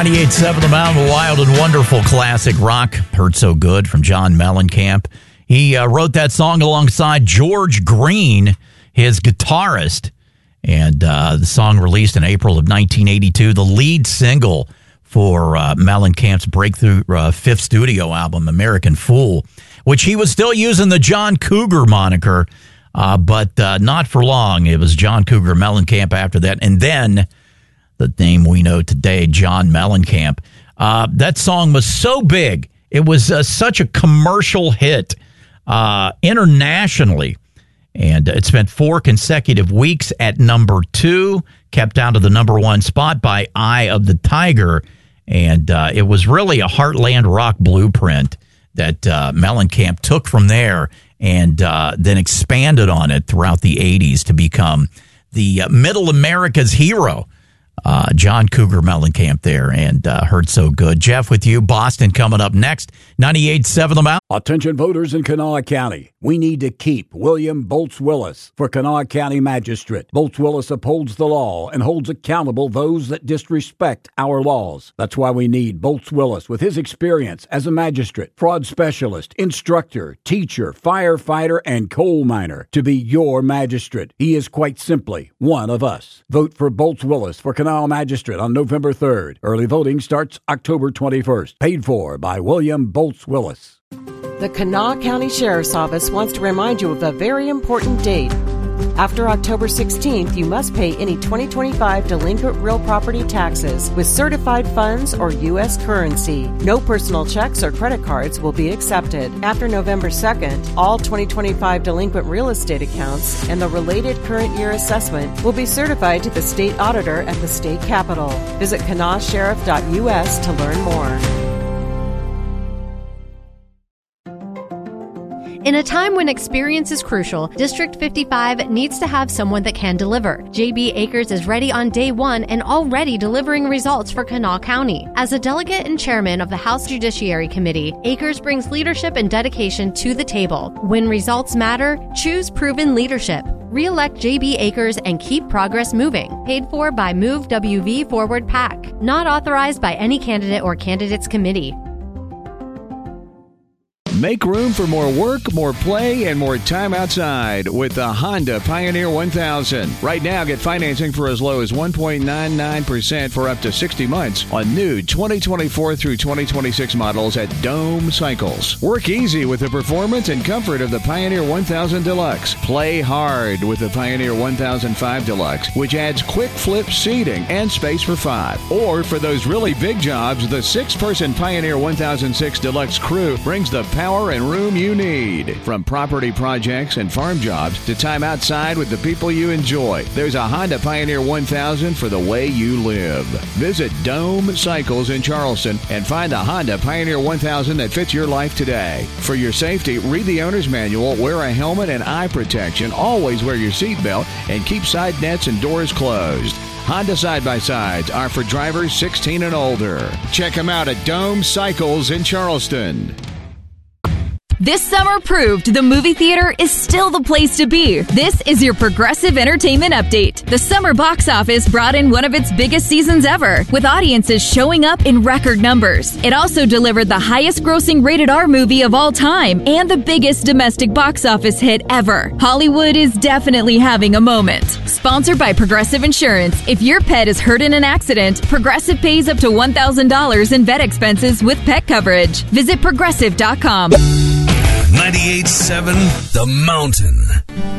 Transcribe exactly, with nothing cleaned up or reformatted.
ninety-eight point seven The Mountain, Wild and Wonderful classic rock. Hurt So Good from John Mellencamp. He uh, wrote that song alongside George Green, his guitarist. And uh, the song released in April of nineteen eighty-two, the lead single for uh, Mellencamp's breakthrough uh, fifth studio album, American Fool, which he was still using the John Cougar moniker, uh, but uh, not for long. It was John Cougar Mellencamp after that. And then the name we know today, John Mellencamp. Uh, that song was so big. It was uh, such a commercial hit uh, internationally. And it spent four consecutive weeks at number two, kept down to the number one spot by Eye of the Tiger. And uh, it was really a Heartland rock blueprint that uh, Mellencamp took from there and uh, then expanded on it throughout the eighties to become the uh, Middle America's hero. Uh, John Cougar Mellencamp there, and uh, Hurt So Good. Jeff with you. Boston coming up next. ninety-eight point seven The Mountain. Attention voters in Kanawha County. We need to keep William Bolts Willis for Kanawha County Magistrate. Bolts Willis upholds the law and holds accountable those that disrespect our laws. That's why we need Bolts Willis with his experience as a magistrate, fraud specialist, instructor, teacher, firefighter, and coal miner to be your magistrate. He is quite simply one of us. Vote for Bolts Willis for Kanawha Magistrate on November third. Early voting starts October twenty-first. Paid for by William Bolts Willis. The Kanawha County Sheriff's Office wants to remind you of a very important date. After October sixteenth, you must pay any twenty twenty-five delinquent real property taxes with certified funds or U S currency. No personal checks or credit cards will be accepted. After November second, all twenty twenty-five delinquent real estate accounts and the related current year assessment will be certified to the state auditor at the state capitol. Visit kanawha sheriff dot U S to learn more. In a time when experience is crucial, District fifty-five needs to have someone that can deliver. J B Akers is ready on day one and already delivering results for Kanawha County. As a delegate and chairman of the House Judiciary Committee, Akers brings leadership and dedication to the table. When results matter, choose proven leadership. Re-elect J B Akers and keep progress moving. Paid for by Move W V Forward PAC. Not authorized by any candidate or candidates committee. Make room for more work, more play, and more time outside with the Honda Pioneer one thousand. Right now, get financing for as low as one point nine nine percent for up to sixty months on new twenty twenty-four through twenty twenty-six models at Dome Cycles. Work easy with the performance and comfort of the Pioneer one thousand Deluxe. Play hard with the Pioneer one thousand five Deluxe, which adds quick flip seating and space for five. Or for those really big jobs, the six-person Pioneer one thousand six Deluxe Crew brings the power and room you need. From property projects and farm jobs to time outside with the people you enjoy, there's a Honda Pioneer one thousand for the way you live. Visit Dome Cycles in Charleston and find a Honda Pioneer one thousand that fits your life today. For your safety, read the owner's manual, wear a helmet and eye protection, always wear your seatbelt, and keep side nets and doors closed. Honda side-by-sides are for drivers sixteen and older. Check them out at Dome Cycles in Charleston. This summer proved the movie theater is still the place to be. This is your Progressive Entertainment Update. The summer box office brought in one of its biggest seasons ever, with audiences showing up in record numbers. It also delivered the highest grossing rated R movie of all time and the biggest domestic box office hit ever. Hollywood is definitely having a moment. Sponsored by Progressive Insurance. If your pet is hurt in an accident, Progressive pays up to one thousand dollars in vet expenses with pet coverage. Visit progressive dot com. ninety-eight point seven The Mountain.